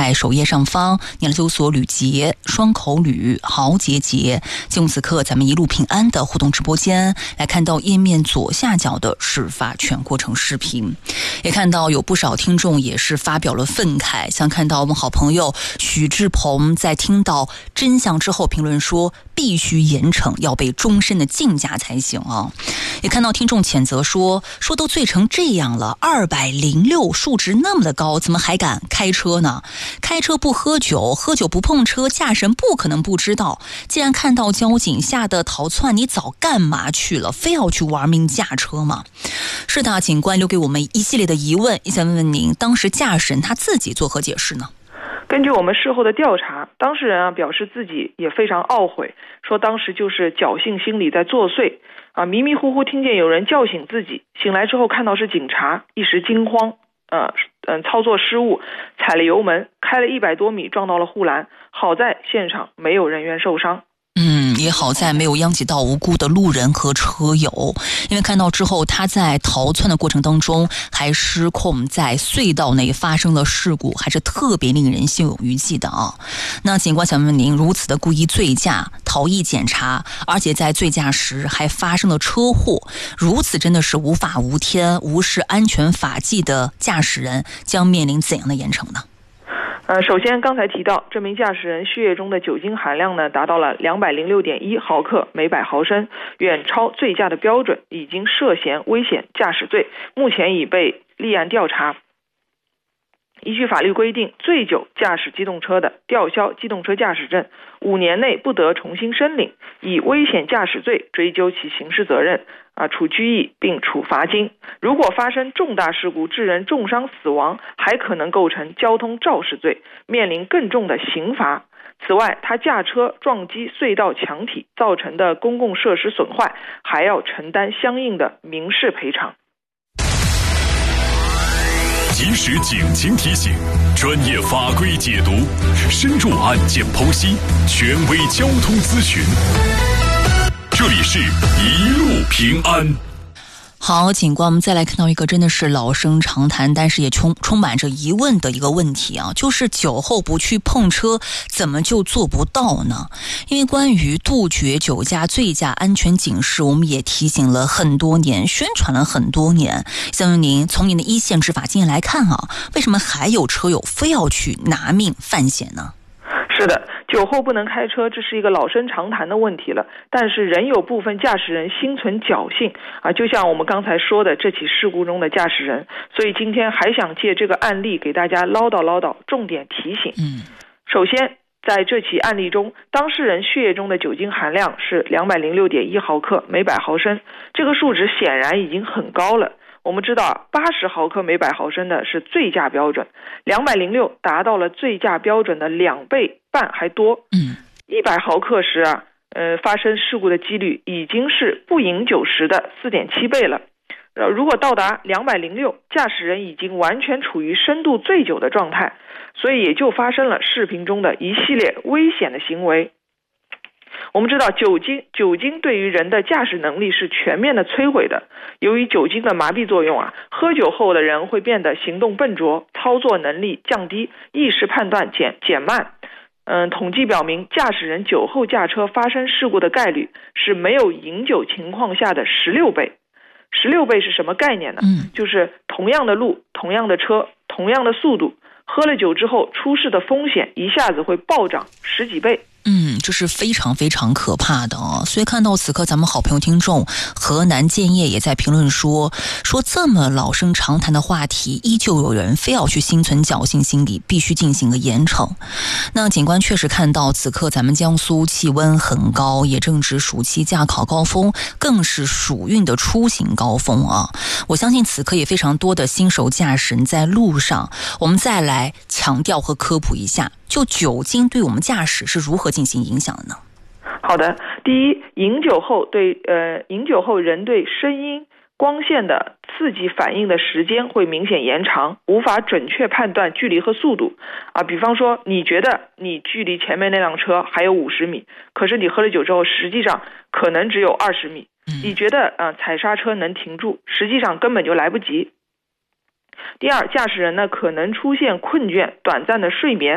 在首页上方，你来搜索吕杰、双口吕、豪杰杰。进入此刻咱们一路平安的互动直播间，来看到页面左下角的事发全过程视频，也看到有不少听众也是发表了愤慨，像看到我们好朋友许志鹏在听到真相之后评论说必须严惩，要被终身的禁驾才行啊。也看到听众谴责说都醉成这样了，206数值那么的高，怎么还敢开车呢？开车不喝酒，喝酒不碰车，驾驶人不可能不知道。既然看到交警吓得逃窜，你早干嘛去了？非要去玩命驾车吗？是的，警官留给我们一系列的疑问，也想问问您，当时驾驶人他自己作何解释呢？ 根据我们事后的调查，当事人表示自己也非常懊悔，说当时就是侥幸心理在作祟迷迷糊糊听见有人叫醒自己，醒来之后看到是警察，一时惊慌，操作失误，踩了油门，开了100多米撞到了护栏，好在现场没有人员受伤。 也好在没有殃及到无辜的路人和车友，因为看到之后他在逃窜的过程当中还失控，在隧道内发生了事故，还是特别令人心有余悸的啊。那警官想问您，如此的故意醉驾、逃逸检查，而且在醉驾时还发生了车祸，如此真的是无法无天、无视安全法纪的驾驶人将面临怎样的严惩呢？ 首先刚才提到这名驾驶人血液中的酒精含量呢达到了206.1毫克每百毫升，远超醉驾的标准，已经涉嫌危险驾驶罪，目前已被立案调查。依据法律规定，醉酒驾驶机动车的，吊销机动车驾驶证，5年内不得重新申领，以危险驾驶罪追究其刑事责任，处拘役并处罚金。如果发生重大事故致人重伤死亡，还可能构成交通肇事罪，面临更重的刑罚。此外，他驾车撞击隧道墙体造成的公共设施损坏，还要承担相应的民事赔偿。 及时警情提醒，专业法规解读，深入案件剖析，权威交通咨询。这里是一路平安。 好，警官，我们再来看到一个真的是老生常谈，但是也充满着疑问的一个问题啊，就是酒后不去碰车，怎么就做不到呢？因为关于杜绝酒驾、醉驾安全警示，我们也提醒了很多年，宣传了很多年。想问您，从您的一线执法经验来看啊，为什么还有车友非要去拿命犯险呢？ 是的，酒后不能开车，这是一个老生常谈的问题了。但是仍有部分驾驶人心存侥幸就像我们刚才说的这起事故中的驾驶人，所以今天还想借这个案例给大家唠叨，重点提醒。首先，在这起案例中，当事人血液中的酒精含量是206.1毫克每百毫升，这个数值显然已经很高了。我们知道80毫克每百毫升的是醉驾标准，206达到了醉驾标准的2倍半还多。100毫克时发生事故的几率已经是不饮酒时的4.7倍了。如果到达206，驾驶人已经完全处于深度醉酒的状态，所以也就发生了视频中的一系列危险的行为。我们知道酒精对于人的驾驶能力是全面的摧毁的。由于酒精的麻痹作用喝酒后的人会变得行动笨拙，操作能力降低，意识判断减慢。统计表明，驾驶人酒后驾车发生事故的概率是没有饮酒情况下的16倍。16倍是什么概念呢？就是同样的路、同样的车、同样的速度，喝了酒之后出事的风险一下子会暴涨10几倍。 这是非常非常可怕的哦。所以看到此刻咱们好朋友听众河南建业也在评论说这么老生常谈的话题，依旧有人非要去心存侥幸心理，必须进行个严惩。那警官确实看到此刻咱们江苏气温很高，也正值暑期驾考高峰，更是暑运的出行高峰啊。我相信此刻也非常多的新手驾驶人在路上，我们再来强调和科普一下，就酒精对我们驾驶是如何进行影响的呢？ 好的，第一，饮酒后人对声音、光线的刺激反应的时间会明显延长，无法准确判断距离和速度比方说你觉得你距离前面那辆车还有50米，可是你喝了酒之后实际上可能只有20米。你觉得踩刹车能停住，实际上根本就来不及。第二，驾驶人呢可能出现困倦、短暂的睡眠